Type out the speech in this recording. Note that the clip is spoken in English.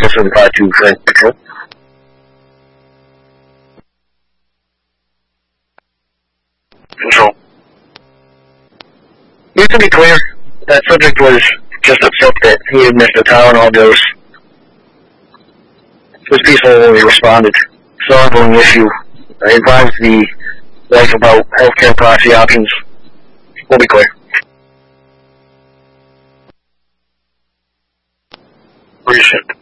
475 for control. Control. Just to be clear, that subject was just upset that he had missed a Tylenol dose. He was peaceful when we responded. It's an ongoing issue. I advised the wife about healthcare proxy options. We'll be clear. Appreciate it.